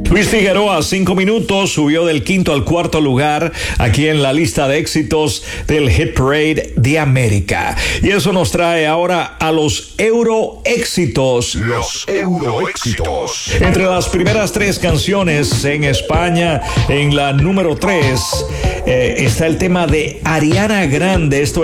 Luis Figueroa, 5 minutos, subió del 5º al 4º lugar aquí en la lista de éxitos del Hit Parade de América. Y eso nos trae ahora a los Euroéxitos. Los Euroéxitos. Entre las primeras 3 canciones en España, en la número 3, está el tema de Ariana Grande. Esto